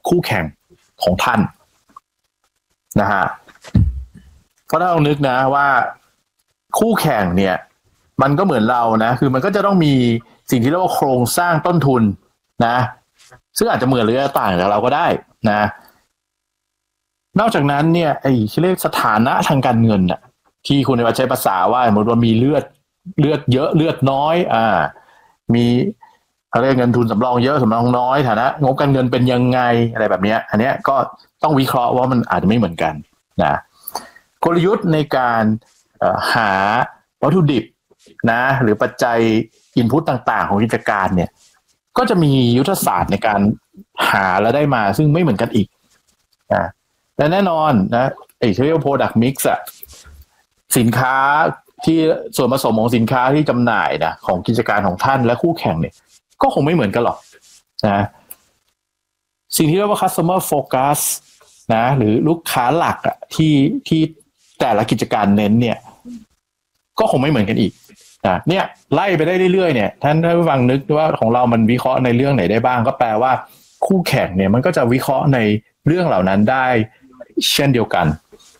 คู่แข่งของท่านนะฮะก็ต้องนึกนะว่าคู่แข่งเนี่ยมันก็เหมือนเรานะคือมันก็จะต้องมีสิ่งที่เรียกว่าโครงสร้างต้นทุนนะซึ่งอาจจะเหมือนหรือต่างจากเราก็ได้นะนอกจากนั้นเนี่ยไอ้เรียกสถานะทางการเงินน่ะที่คุณในวัดใช้ภาษาว่าสมมติว่ามีเลือดเยอะเลือดน้อยมีเขาเรียกเงินทุนสำรองเยอะสำรองน้อยฐานะงบการเงินเป็นยังไงอะไรแบบนี้อันนี้ก็ต้องวิเคราะห์ว่ามันอาจจะไม่เหมือนกันนะกลยุทธ์ในการหาวัตถุดิบนะหรือปัจจัยอินพุตต่างๆของกิจการเนี่ยก็จะมียุทธศาสตร์ในการหาและได้มาซึ่งไม่เหมือนกันอีกนะและแน่นอนนะไอ้เรียกว่า product mix อะสินค้าที่ส่วนผสมของสินค้าที่จำหน่ายนะของกิจการของท่านและคู่แข่งเนี่ยก็คงไม่เหมือนกันหรอกนะสิ่งที่เรียกว่า customer focus นะหรือลูกค้าหลักอะที่แต่ละกิจการเน้นเนี่ยก็คงไม่เหมือนกันอีกนะเนี่ยไล่ไปได้เรื่อยๆเนี่ยท่านผู้ฟังนึกว่าของเรามันวิเคราะห์ในเรื่องไหนได้บ้างก็แปลว่าคู่แข่งเนี่ยมันก็จะวิเคราะห์ในเรื่องเหล่านั้นได้เช่นเดียวกัน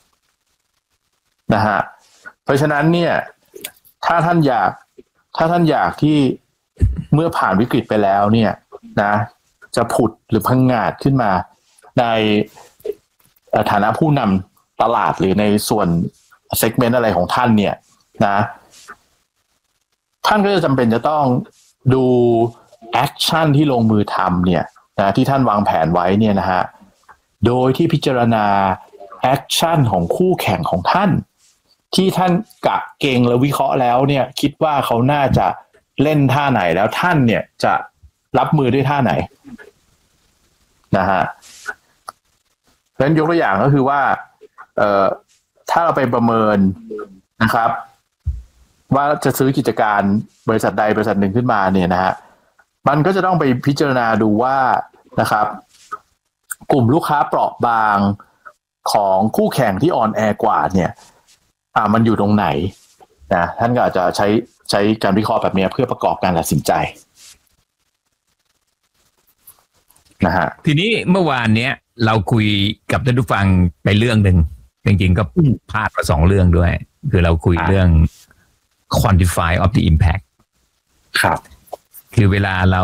นะฮะเพราะฉะนั้นเนี่ยถ้าท่านอยากที่เมื่อผ่านวิกฤตไปแล้วเนี่ยนะจะผุดหรือพังงาดขึ้นมาในฐานะผู้นำตลาดหรือในส่วนเซกเมนต์อะไรของท่านเนี่ยนะท่านก็จะจำเป็นจะต้องดูแอคชั่นที่ลงมือทำเนี่ยนะที่ท่านวางแผนไว้เนี่ยนะฮะโดยที่พิจารณาแอคชั่นของคู่แข่งของท่านที่ท่านกะเก่งและวิเคราะห์แล้วเนี่ยคิดว่าเขาน่าจะเล่นท่าไหนแล้วท่านเนี่ยจะรับมือด้วยท่าไหนนะฮะเพราะฉะนั้นยกตัวอย่างก็คือว่าถ้าเราไปประเมินนะครับว่าจะซื้อกิจการบริษัทใดบริษัทหนึ่งขึ้นมาเนี่ยนะฮะมันก็จะต้องไปพิจารณาดูว่านะครับกลุ่มลูกค้าเปราะบางของคู่แข่งที่อ่อนแอกว่าเนี่ยมันอยู่ตรงไหนนะท่านก็อาจจะใช้การวิเคราะห์แบบนี้เพื่อประกอบการตัดสินใจนะฮะทีนี้เมื่อวานเนี้ยเราคุยกับท่านผู้ฟังไปเรื่องหนึ่งจริงๆก็พลาดมา2 เรื่องด้วยคือเราคุยเรื่อง quantify of the impact ครับคือเวลาเรา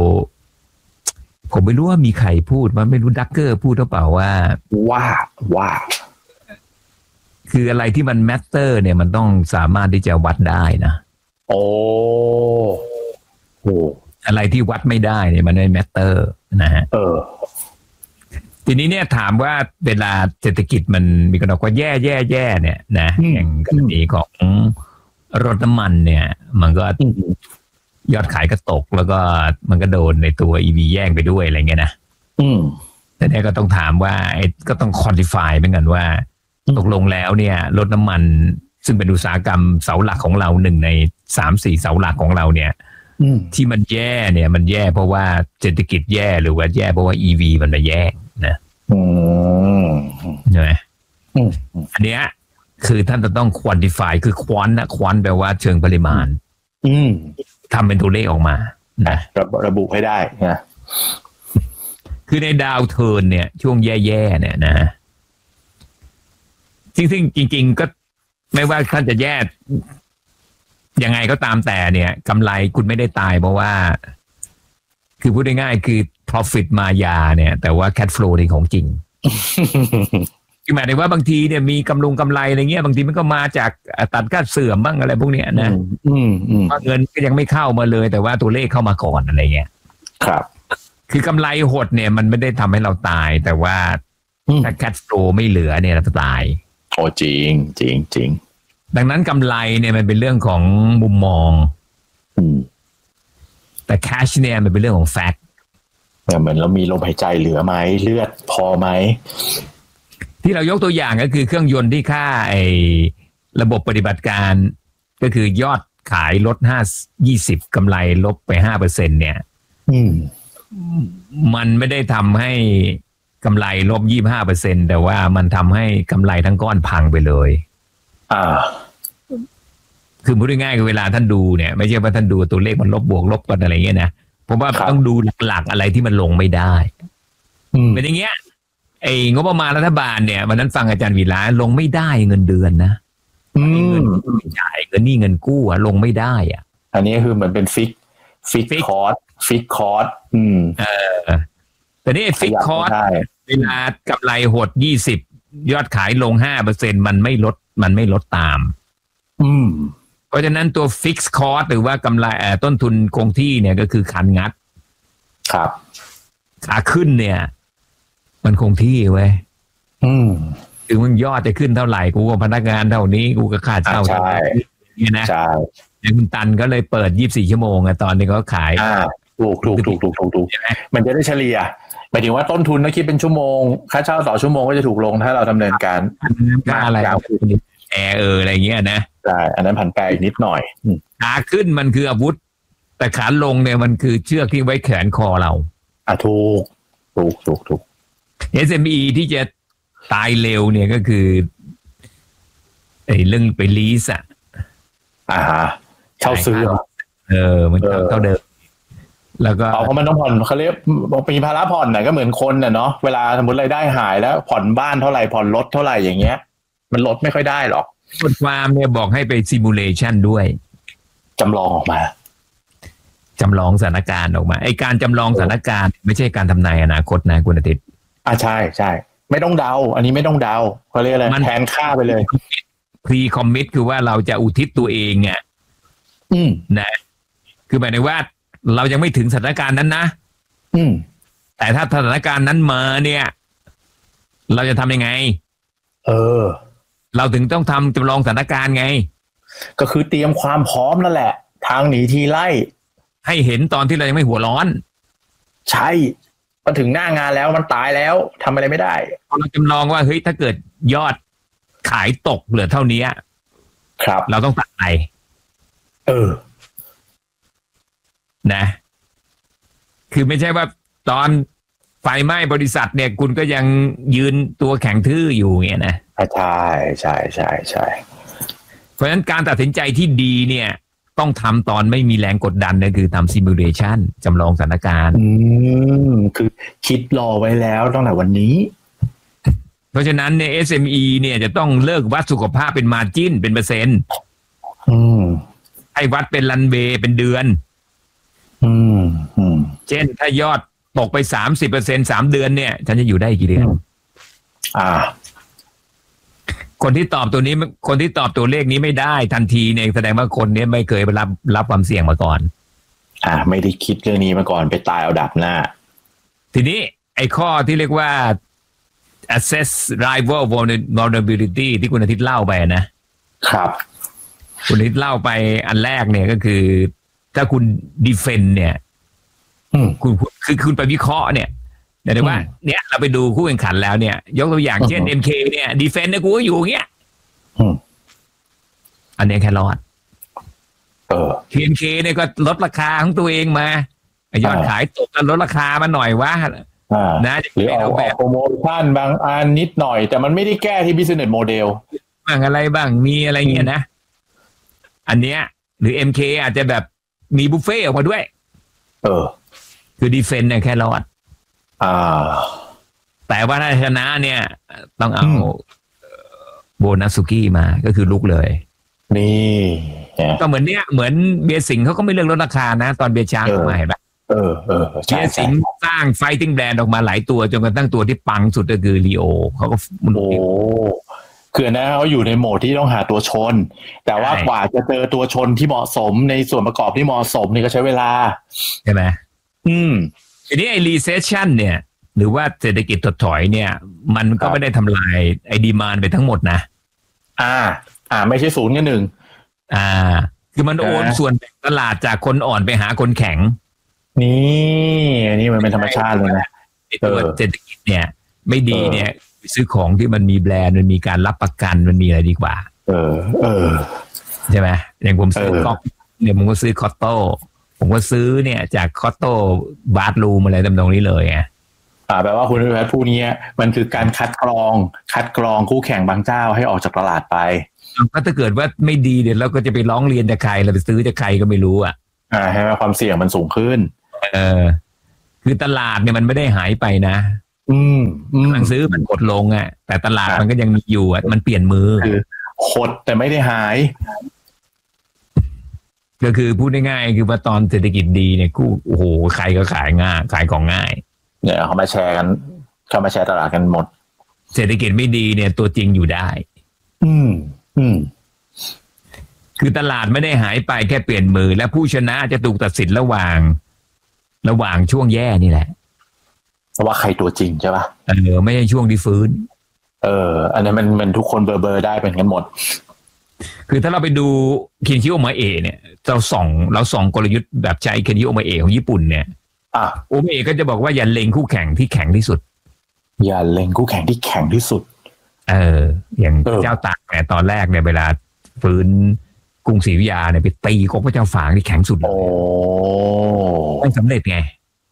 ผมไม่รู้ว่ามีใครพูดมันไม่รู้ดักเกอร์พูดหรือเปล่าว่าคืออะไรที่มัน matter เนี่ยมันต้องสามารถที่จะวัดได้นะโอ้โหอะไรที่วัดไม่ได้เนี่ยมันไม่ matter นะฮะทีนี้เนี่ยถามว่าเวลาเศรษฐกิจมันมีกระดกว่าแย่เนี่ยนะอย่างกรณีของรถน้ำมันเนี่ยมันก็ยอดขายก็ตกแล้วก็มันก็โดนในตัว EV แย่งไปด้วยอะไรเงี้ยนะแต่เนี่ยก็ต้องถามว่าก็ต้อง quantify เหมือนกันว่าตกลงแล้วเนี่ยรถน้ำมันซึ่งเป็นอุตสาหกรรมเสาหลักของเรา1 ใน 3-4 เสาหลักของเราเนี่ยที่มันแย่เนี่ยมันแย่เพราะว่าเศรษฐกิจแย่หรือว่าแย่เพราะว่า EV มันมาแย่งนะใช่ไหมอันเนี้ยคือท่านจะต้อง quantify คือควอนแปลว่าเชิงปริมาณทำเป็นตัวเลขออกมานะระบุให้ได้นะคือในดาวเทิร์นเนี่ยช่วงแย่ๆเนี่ยนะจริงก็ไม่ว่าท่านจะแย่ยังไงก็ตามแต่เนี่ยกำไรคุณไม่ได้ตายเพราะว่าคือพูดง่ายๆคือ profit มายาเนี่ยแต่ว่า cash flow ในของจริง คือหมายถึงว่าบางทีเนี่ยมีกำไรอะไรเงี้ยบางทีมันก็มาจากตัดค่าเสื่อมบ้างอะไรพวกเนี้ยนะเงินก็ยังไม่เข้ามาเลยแต่ว่าตัวเลขเข้ามาก่อนอะไรเงี้ยครับคือกำไรหดเนี่ยมันไม่ได้ทำให้เราตายแต่ว่าถ้า cash flow ไม่เหลือเนี่ยเราจะตายโอ้จริงดังนั้นกำไรเนี่ยมันเป็นเรื่องของมุมมองแต่ cash เนี่ยมันเป็นเรื่องของ fact เหมือนเรามีลมหายใจเหลือไหมเลือดพอไหมที่เรายกตัวอย่างก็คือเครื่องยนต์ที่ค่าระบบปฏิบัติการก็คือยอดขายลด20กำไรลบไป 5% เนี่ยมันไม่ได้ทำให้กำไรลบ 25% แต่ว่ามันทำให้กำไรทั้งก้อนพังไปเลยคือพูดง่ายๆคือเวลาท่านดูเนี่ยไม่ใช่ว่าท่านดูตัวเลขมันลบบวกลบกันอะไรเงี้ยนะผมว่าต้องดูหลักๆอะไรที่มันลงไม่ได้เป็นอย่างเงี้ยไอ้งบประมาณรัฐบาลเนี่ยวันนั้นฟังอาจารย์วีระลงไม่ได้เงินเดือนนะเงินจ่ายเงินนี่เงินกู้อะลงไม่ได้อ่ะอันนี้คือเหมือนเป็นฟิกคอร์สแต่นี่ฟิกคอร์สเวลากำไรหด20ยอดขายลง 5% มันไม่ลดตามเพราะฉะนั้นตัวฟิกคอร์สหรือว่ากำไรต้นทุนคงที่เนี่ยก็คือคันงัดครับขาขึ้นเนี่ยมันคงที่เว้ยถึงมึงยอดจะขึ้นเท่าไหร่กูกับพนักงานเท่านี้กูก็ค่าเช่าเท่านี้นะคุณตันก็เลยเปิด24ชั่วโมงตอนนี้ก็ขายถูกมันจะได้เฉลี่ยหมายถึงว่าต้นทุนต้องคิดเป็นชั่วโมงค่าเช่าต่อชั่วโมงก็จะถูกลงถ้าเราดำเนินการมากอะไรแอร์อะไรเงี้ยนะใช่อันนั้นผันแปรอีกนิดหน่อยขาขึ้นมันคืออาวุธแต่ขาลงเนี่ยมันคือเชือกที่ไว้แขนคอเราถูก SME ที่จะตายเร็วเนี่ยก็คือไอ้เรื่องไปลีสเช่าซื้อมันเท่าเดิมแล้วก็เพราะมันต้องผ่อนเขาเรียกมีภาระผ่อนก็เหมือนคนเนาะเวลาสมมติรายได้หายแล้วผ่อนบ้านเท่าไหร่ผ่อนรถเท่าไหร่อย่างเงี้ยมันลดไม่ค่อยได้หรอกบทความเนี่ยบอกให้ไปซิมูเลชันด้วยจำลองออกมาจำลองสถานการณ์ออกมาไอ้การจำลองสถานการณ์ไม่ใช่การทำนายอนาคตนะคุณอาทิตย์ใช่ไม่ต้องเดาอันนี้ไม่ต้องเดาเขาเรียกอะไรแทนค่าไปเลยพรีคอมมิตคือว่าเราจะอุทิศตัวเองนะคือหมายถึงว่าเรายังไม่ถึงสถานการณ์นั้นนะแต่ถ้าสถานการณ์นั้นมาเนี่ยเราจะทำยังไงเราถึงต้องทำจำลองสถานการณ์ไงก็คือเตรียมความพร้อมนั่นแหละทางหนีทีไล่ให้เห็นตอนที่เรายังไม่หัวร้อนใช่พอถึงหน้างานแล้วมันตายแล้วทำอะไรไม่ได้เราจำลองว่าเฮ้ยถ้าเกิดยอดขายตกเหลือเท่านี้ครับเราต้องตัดไปนะคือไม่ใช่ว่าตอนไฟไหม้บริษัทเนี่ยคุณก็ยังยืนตัวแข็งทื่ออยู่เงี้ยนะใช่เพราะฉะนั้นการตัดสินใจที่ดีเนี่ยต้องทำตอนไม่มีแรงกดดันนะคือทำซิมูเลชันจำลองสถานการณ์คือคิดรอไว้แล้วตั้งแต่วันนี้เพราะฉะนั้นใน SME เนี่ยจะต้องเลิกวัดสุขภาพเป็นมาร์จิ้นเป็นเปอร์เซ็นต์ให้วัดเป็นรันเวย์เป็นเดือนเช่นถ้ายอดตกไป 30% 3 เดือนเนี่ยฉันจะอยู่ได้กี่เดือนคนที่ตอบตัวเลขนี้ไม่ได้ทันทีเนี่ยแสดงว่าคนนี้ไม่เคยรับความเสี่ยงมาก่อนไม่ได้คิดเรื่องนี้มาก่อนไปตายเอาดับหน้าทีนี้ไอ้ข้อที่เรียกว่า assess rival vulnerability ที่คุณอาทิตย์เล่าไปนะครับคุณอาทิตย์เล่าไปอันแรกเนี่ยก็คือถ้าคุณ defend เนี่ยคุณไปวิเคราะห์เนี่ยแต่ว่าเนี่ยเราไปดูคู่แข่งขันแล้วเนี่ยยกตัวอย่างเช่น MK เนี่ย defend เนี่ยกูก็อยู่เงี้ยอันนี้แค่รอดTNK เนี่ยก็ลดราคาของตัวเองมายอดขายตกก็ลดราคามาหน่อยวะนะหรือเอาแบบโปรโมชั่นบางอันนิดหน่อยแต่มันไม่ได้แก้ที่ business model บ้างอะไรบ้างมีอะไรเงี้ยนะอันเนี้ยหรือ MK อาจจะแบบมีบุฟเฟ่ออกมาด้วยคือดีเฟนต์เนี่ยแค่รอดแต่ว่าถ้าชนะเนี่ยต้องเอาโบนัสสุกี้มาก็คือลุกเลยนี่ก็เหมือนเนี้ยเหมือนเบียร์สิงห์เขาก็ไม่เลือกลดราคานะตอนเบียร์ช้างออกมาเห็นปะเบียร์สิงห์สร้างไฟติ้งแบรนด์ออกมาหลายตัวจนกระทั่งตัวที่ปังสุดก็คือลีโอเขาก็คือนะเขาอยู่ในโหมดที่ต้องหาตัวชนแต่ว่ากว่าจะเจอตัวชนที่เหมาะสมในส่วนประกอบที่เหมาะสมนี่ก็ใช้เวลาใช่ไหมทีนี้ไอ้ recession เนี่ยหรือว่าเศรษฐกิจถดถอยเนี่ยมันก็ไม่ได้ทำลายไอ้ดีมานด์ไปทั้งหมดนะไม่ใช่0 กับ 1 คือมันโอนส่วนแบ่งตลาดจากคนอ่อนไปหาคนแข็งนี่มันเป็นธรรมชาติเลยนะตัวเศรษฐกิจเนี่ยไม่ดีเนี่ยซื้อของที่มันมีแบรนด์มันมีการรับประกันมันมีอะไรดีกว่าใช่ไหมอย่างผมซื้อก๊อกเนี่ยผมก็ซื้อคอตโต้ผมก็ซื้อเนี่ยจากคอตโต้บาร์ลูมอะไรตำนองนี้เลยไงแปลว่าคุณวิวัฒน์พูดนี้มันคือการคัดกรองคู่แข่งบางเจ้าให้ออกจากตลาดไปก็ถ้าเกิดว่าไม่ดีเดี๋ยวเราก็จะไปร้องเรียนจากใครเราไปซื้อจากใครก็ไม่รู้ให้ความเสี่ยงมันสูงขึ้นคือตลาดเนี่ยมันไม่ได้หายไปนะกำลังซื้อมันกดลงอ่ะแต่ตลาดมันก็ยังมีอยู่อ่ะมันเปลี่ยนมือคือหดแต่ไม่ได้หายก็คือพูดง่ายๆคือว่าตอนเศรษฐกิจดีเนี่ยกูโอ้โหใครก็ขายง่ายขายของง่ายเนี่ยเขามาแชร์กันเขามาแชร์ตลาดกันหมดเศรษฐกิจไม่ดีเนี่ยตัวจริงอยู่ได้คือตลาดไม่ได้หายไปแค่เปลี่ยนมือและผู้ชนะจะถูกตัดสินระหว่างช่วงแย่นี่แหละเพราะว่าใครตัวจริงใช่ป่ะไม่ใช่ช่วงที่ฟื้นอันนี้มันทุกคนเบอร์ได้เป็นกันหมดคือถ้าเราไปดูเคนชิโอมาเอะเนี่ยเราส่องกลยุทธ์แบบใจเคนชิโอมาเอะของญี่ปุ่นเนี่ยโอมาเอะก็จะบอกว่าอย่าเล็งคู่แข่งที่แข็งที่สุดอย่าเล็งคู่แข่งที่แข็งที่สุดอย่างเจ้าตากเนี่ยตอนแรกเนี่ยเวลาฟื้นกรุงศรีอยุธยาเนี่ยไปตีก๊กพระเจ้าฝางที่แข็งสุดไม่สำเร็จไง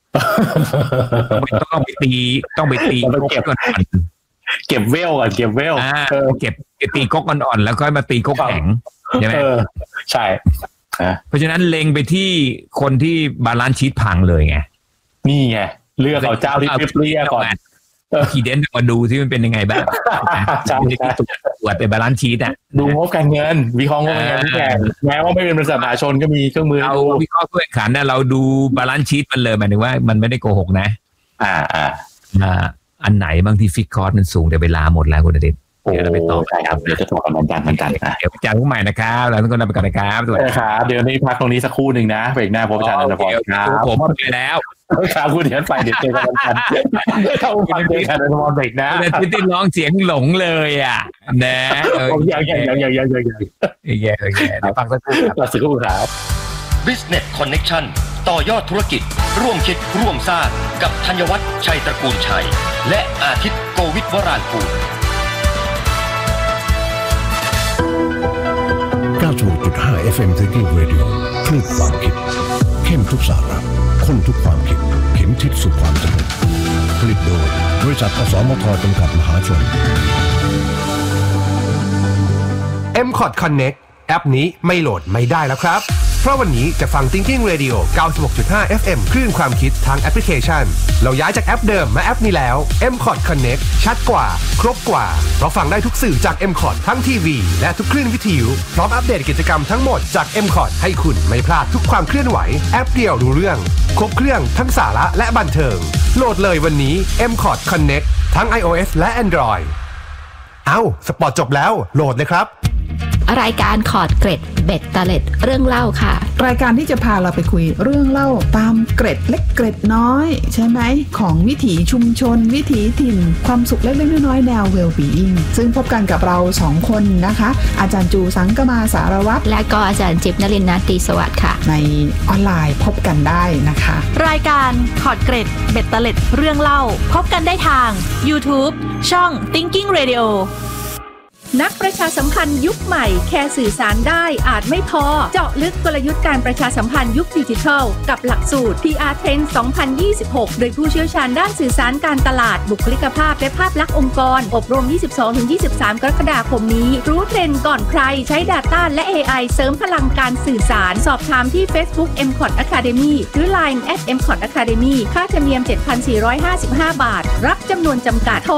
ต้องไปตีก๊กก่อนเก็บเวลก่อนเก็บเวลเก็บตีก๊กอ่อนๆแล้วก็มาตีก๊กแข็งใช่ไหมใช่เพราะฉะนั้นเล็งไปที่คนที่บาลานซ์ชีทพังเลยไงนี่ไงเลือกเอาเจ้าที่เปรี้ยก่อนคีเดนมาดูที่มันเป็นยังไงบ้างใช่ตรวจแต่บาลานซ์ชีทดูงบการเงินวิเคราะห์งบการเงินแม้ว่าไม่เป็นบริษัทมหาชนก็มีเครื่องมือเราวิเคราะห์ด้วยขันเนี่ยเราดูบาลานซ์ชีทมันเลยหมายถึงว่ามันไม่ได้โกหกนะอันไหนบางที่ฟิกคอร์สมันสูงแต่เวลาหมดแล้วคุณเดชเดี๋ยวเราไปต่อครับเดี๋ยวจะต่อกันวันจันทร์เดี๋ยวจันทร์ใหม่นะครับแล้วก็นำไปก่อนนะครับสวัสดีครับเดี๋ยวนี้พักตรงนี้สักครู่หนึ่งนะเบรกหน้าพบอาจารย์อนุพรครับผมไปแล้วครับคุณเดี๋ยวไปเดี๋ยวเจอกันวันจันทร์เข้าฟังเจอกันอนุพรเบรกหน้าพี่ติ้นร้องเสียงหลงเลยอ่ะนะผมยังเดี๋ยวฟังสักครู่ครับ Business Connection ต่อยอดธุรกิจร่วมคิดร่วมสร้างกับธัญวัฒน์ชัยตระกูลชัยและอาทิตย์โกวิทวรางกูล 96.5 FM Thinking Radio คลื่นความคิดเข้มทุกสาระข้นทุกความคิดเข็มทิศสู่ความสำเร็จผลิตโดยบริษัทอสมทจำกัดมหาชน MCOT Connect แอปนี้ไม่โหลดไม่ได้แล้วครับเพราะวันนี้จะฟัง Thinking Radio 96.5 FM คลื่นความคิดทางแอปพลิเคชันเราย้ายจากแอปเดิมมาแอปนี้แล้ว MCOT Connect ชัดกว่าครบกว่าเพราะฟังได้ทุกสื่อจาก MCOT ทั้งทีวีและทุกคลื่นวิทยุพร้อมอัปเดตกิจกรรมทั้งหมดจาก MCOT ให้คุณไม่พลาดทุกความเคลื่อนไหวแอปเดียวรู้เรื่องครบเครื่องทั้งสาระและบันเทิงโหลดเลยวันนี้ MCOT Connect ทั้ง iOS และ Android สปอร์ตจบแล้วโหลดเลยครับรายการขอดเกร็ดเบ็ดตะเล็ดเรื่องเล่าค่ะรายการที่จะพาเราไปคุยเรื่องเล่าตามเกร็ดเล็กเกร็ดน้อยใช่ไหมของวิถีชุมชนวิถีถิ่นความสุขเล็กๆน้อยๆแนว well-being ซึ่งพบกันกับเรา2คนนะคะอาจารย์จูสังกมาสารวัตรและก็อาจารย์จิ๊บนฤนันท์ ตรีสวัสดิ์ค่ะในออนไลน์พบกันได้นะคะรายการขอดเกร็ดเบ็ดตะเล็ดเรื่องเล่าพบกันได้ทาง YouTube ช่อง Thinking Radioนักประชาสัมพันธ์ยุคใหม่แค่สื่อสารได้อาจไม่พอเจาะลึกกลยุทธ์การประชาสัมพันธ์ยุคดิจิทัลกับหลักสูตร PR Trend 2026 โดยผู้เชี่ยวชาญด้านสื่อสารการตลาดบุคลิกภาพและภาพลักษณ์องค์กรอบรม 22-23 กรกฎาคมนี้รู้เทรนด์ก่อนใครใช้ Data และ AI เสริมพลังการสื่อสารสอบถามที่ Facebook MCOT Academy หรือ Line @MCOT Academy ค่าธรรมเนียม 7,455 บาทรับจำนวนจำกัดโทร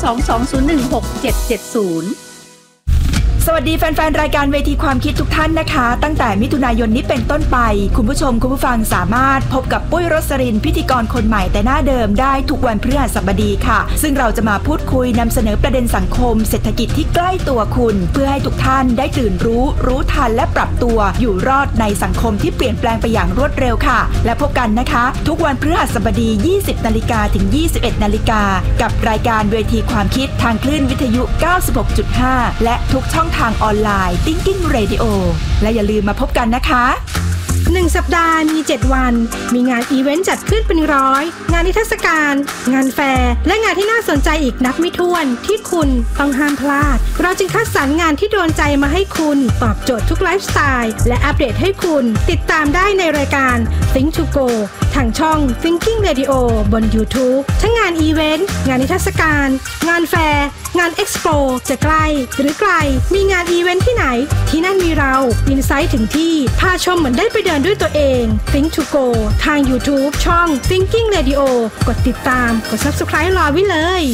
022016770สวัสดีแฟนๆรายการเวทีความคิดทุกท่านนะคะตั้งแต่มิถุนายนนี้เป็นต้นไปคุณผู้ชมคุณผู้ฟังสามารถพบกับปุ้ยรสรินพิธีกรคนใหม่แต่หน้าเดิมได้ทุกวันพฤหัสบดีค่ะซึ่งเราจะมาพูดคุยนำเสนอประเด็นสังคมเศรษฐกิจที่ใกล้ตัวคุณเพื่อให้ทุกท่านได้ตื่นรู้ทันและปรับตัวอยู่รอดในสังคมที่เปลี่ยนแปลงไปอย่างรวดเร็วค่ะและพบกันนะคะทุกวันพฤหัสบดี 20:00 นถึง 21:00 นกับรายการเวทีความคิดทางคลื่นวิทยุ 96.5 และทุกช่องทางออนไลน์ Thinking Radio และอย่าลืมมาพบกันนะคะ 1 สัปดาห์มี 7 วันมีงานอีเวนต์จัดขึ้นเป็นร้อยงานนิทรรศการงานแฟร์และงานที่น่าสนใจอีกนับไม่ถ้วนที่คุณต้องห้ามพลาดเราจึงคัดสรรงานที่โดนใจมาให้คุณตอบโจทย์ทุกไลฟ์สไตล์และอัปเดตให้คุณติดตามได้ในรายการ Think to Go ทางช่อง Thinking Radio บน YouTube ทั้งงานอีเวนต์งานนิทรรศการงานแฟร์งานเอ็กซ์โปจะใกล้หรือไกลมีงานอีเวนต์ที่ไหนที่นั่นมีเราอินไซต์ถึงที่พาชมเหมือนได้ไปเดินด้วยตัวเอง Think to Go ทาง YouTube ช่อง Thinking Radio กดติดตามกด Subscribe รอไว้เลย